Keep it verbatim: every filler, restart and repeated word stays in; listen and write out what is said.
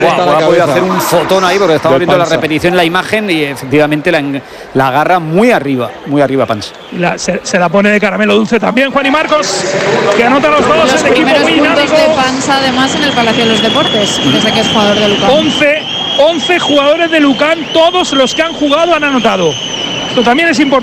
Wow, ha podido hacer un fotón ahí porque estaba viendo Pansa. La repetición, la imagen y efectivamente la, la agarra muy arriba, muy arriba Pansa. La, se, se la pone de caramelo dulce también Juan y Marcos, que anota los dos. Los el primeros equipo muy puntos dinámico. de Pansa además en el Palacio de los Deportes, desde que es jugador de Lucan. once, once jugadores de Lucan, todos los que han jugado han anotado. Esto también es importante.